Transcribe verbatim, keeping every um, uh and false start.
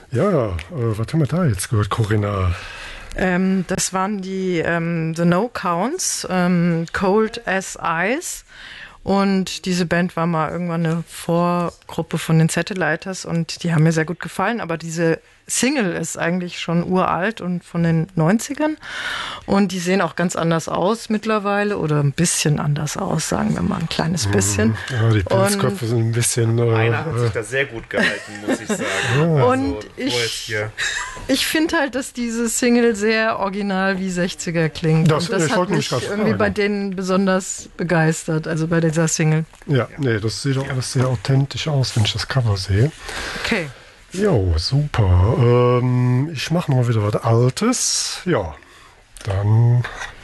Ja, äh, was haben wir da jetzt gehört, Corinna? Ähm, das waren die ähm, The No Counts, ähm, Cold as Ice. Und diese Band war mal irgendwann eine Vorgruppe von den Satelliters und die haben mir sehr gut gefallen. Aber diese Single ist eigentlich schon uralt und von den neunzigern. Und die sehen auch ganz anders aus mittlerweile oder ein bisschen anders aus, sagen wir mal, ein kleines bisschen. Ja, die Pilzköpfe sind ein bisschen... Äh, Einer hat sich da sehr gut gehalten, muss ich sagen. Ja. Also, Und ich, ich finde halt, dass diese Single sehr original wie sechziger klingt. Das, und das hat mich irgendwie fragen. bei denen besonders begeistert, also bei dieser Single. Ja, ja. nee, das sieht auch alles sehr authentisch aus, wenn ich das Cover sehe. Okay. Jo, super. Ähm, ich mache mal wieder was Altes. Ja, dann